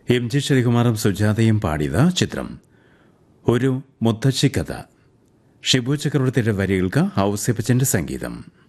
M G ശ്രീകുമാറും സുജാതയും പാടിയത് ചിത്രം ഒരു മുത്തശ്ശി കഥ. ഷിബു ചക്രവർത്തിയുടെ വരികൾക്ക് ഔസേപ്പച്ചൻ്റെ സംഗീതം.